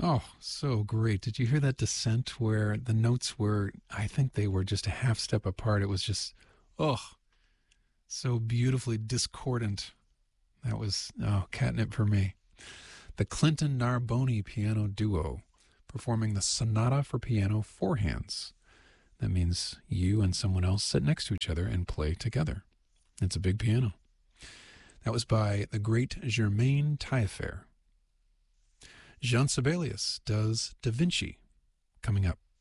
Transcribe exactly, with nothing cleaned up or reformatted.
Oh, so great. Did you hear that descent where the notes were, I think they were just a half step apart. It was just, oh, so beautifully discordant. That was, oh, catnip for me. The Clinton Narboni piano duo performing the Sonata for Piano Four Hands. That means you and someone else sit next to each other and play together. It's a big piano. That was by the great Germain Taillefer. Jean Sibelius does Da Vinci, coming up.